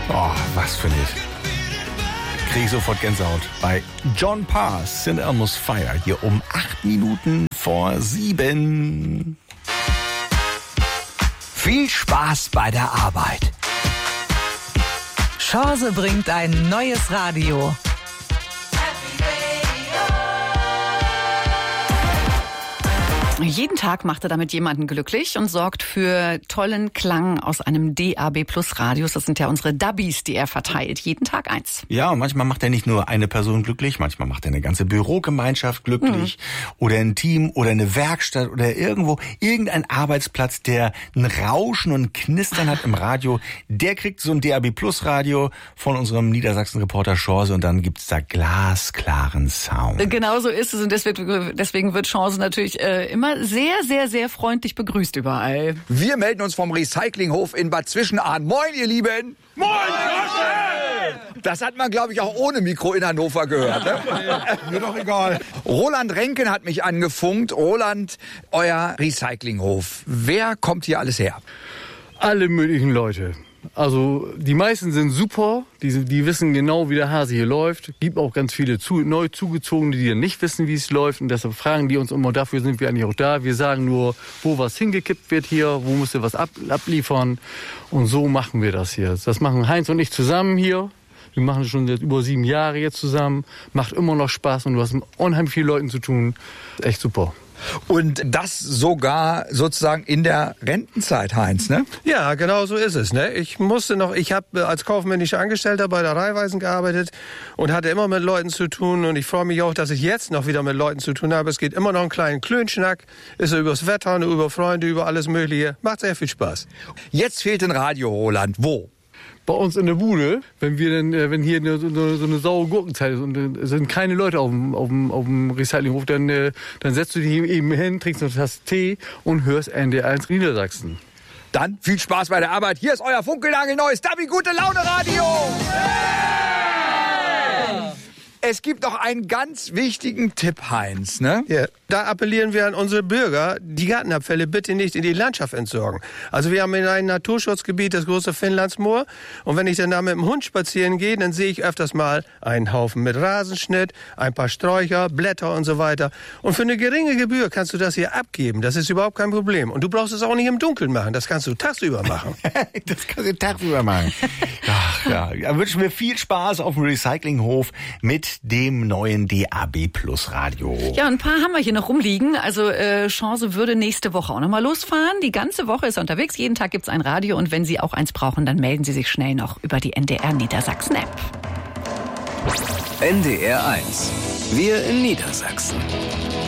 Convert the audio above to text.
Oh, was für ein Lied. Kriege ich sofort Gänsehaut. Bei John Parr, St. Elmo's Fire, hier um 8 Minuten vor 7. Viel Spaß bei der Arbeit. Chance bringt ein neues Radio. Jeden Tag macht er damit jemanden glücklich und sorgt für tollen Klang aus einem DAB Plus Radios. Das sind ja unsere Dubbies, die er verteilt. Jeden Tag eins. Ja, und manchmal macht er nicht nur eine Person glücklich, manchmal macht er eine ganze Bürogemeinschaft glücklich oder ein Team oder eine Werkstatt oder irgendein Arbeitsplatz, der ein Rauschen und Knistern hat im Radio. Der kriegt so ein DAB Plus Radio von unserem Niedersachsen-Reporter Chance und dann gibt's da glasklaren Sound. Genau so ist es und deswegen wird Chance natürlich immer sehr, sehr, sehr freundlich begrüßt überall. Wir melden uns vom Recyclinghof in Bad Zwischenahn. Moin, ihr Lieben! Moin, Das hat man, glaube ich, auch ohne Mikro in Hannover gehört. Ne? Mir doch egal. Roland Renken hat mich angefunkt. Roland, euer Recyclinghof. Wer kommt hier alles her? Alle möglichen Leute. Also die meisten sind super, die wissen genau, wie der Hase hier läuft. Gibt auch ganz viele neu zugezogene, die nicht wissen, wie es läuft. Und deshalb fragen die uns immer, dafür sind wir eigentlich auch da. Wir sagen nur, wo was hingekippt wird hier, wo müsst ihr was abliefern. Und so machen wir das hier. Das machen Heinz und ich zusammen hier. Wir machen das schon seit über 7 Jahre jetzt zusammen. Macht immer noch Spaß und du hast mit unheimlich vielen Leuten zu tun. Echt super. Und das sogar sozusagen in der Rentenzeit, Heinz, ne? Ja, genau so ist es. Ne? Ich habe als kaufmännischer Angestellter bei der Raiffeisen gearbeitet und hatte immer mit Leuten zu tun. Und ich freue mich auch, dass ich jetzt noch wieder mit Leuten zu tun habe. Es geht immer noch einen kleinen Klönschnack. Ist so übers Wetter, über Freunde, über alles Mögliche. Macht sehr viel Spaß. Jetzt fehlt ein Radio, Roland. Wo? Bei uns in der Bude, wenn hier so eine saure Gurkenzeit ist und sind keine Leute auf dem Recyclinghof, dann setzt du dich eben hin, trinkst eine Tasse Tee und hörst NDR1 Niedersachsen. Dann viel Spaß bei der Arbeit. Hier ist euer funkelnagelneues Dubby Gute Laune Radio. Es gibt noch einen ganz wichtigen Tipp, Heinz, ne? Ja, da appellieren wir an unsere Bürger, die Gartenabfälle bitte nicht in die Landschaft entsorgen. Also wir haben in einem Naturschutzgebiet das große Finnlandsmoor und wenn ich dann da mit dem Hund spazieren gehe, dann sehe ich öfters mal einen Haufen mit Rasenschnitt, ein paar Sträucher, Blätter und so weiter. Und für eine geringe Gebühr kannst du das hier abgeben. Das ist überhaupt kein Problem. Und du brauchst es auch nicht im Dunkeln machen. Das kannst du tagsüber machen. Das kannst du tagsüber machen. Ach ja, da wünschen wir viel Spaß auf dem Recyclinghof mit dem neuen DAB Plus Radio. Ja, ein paar haben wir hier noch rumliegen. Also Chance würde nächste Woche auch noch mal losfahren. Die ganze Woche ist er unterwegs. Jeden Tag gibt's ein Radio. Und wenn Sie auch eins brauchen, dann melden Sie sich schnell noch über die NDR Niedersachsen App. NDR 1. Wir in Niedersachsen.